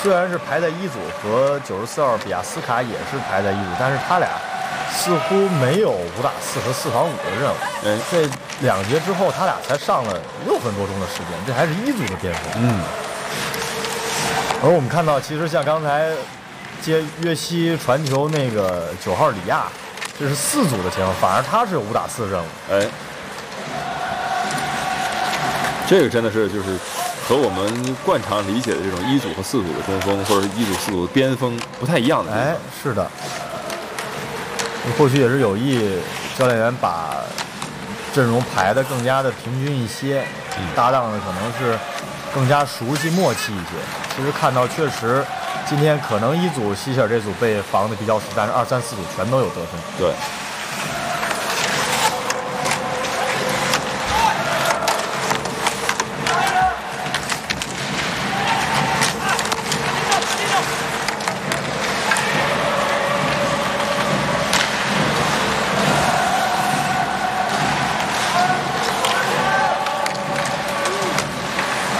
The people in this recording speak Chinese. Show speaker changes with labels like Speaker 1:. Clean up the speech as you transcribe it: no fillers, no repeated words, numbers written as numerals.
Speaker 1: 虽然是排在一组，和94号比亚斯卡也是排在一组，但是他俩似乎没有5打4和4防5的任务。这2节之后，他俩才上了6分多钟的时间，这还是一组的巅峰。而我们看到，其实像刚才接约西传球那个9号里亚，这是4组的前锋，反而他是有5打4的任务。
Speaker 2: 这个真的是就是和我们惯常理解的这种1组和4组的中锋，或者是1组4组的边锋不太一样的。
Speaker 1: 是的，或许也是有意教练员把阵容排得更加的平均一些，搭档的可能是更加熟悉默契一些。其实看到确实今天可能1组希切尔这组被防的比较死，但是2、3、4组全都有得分。
Speaker 2: 对。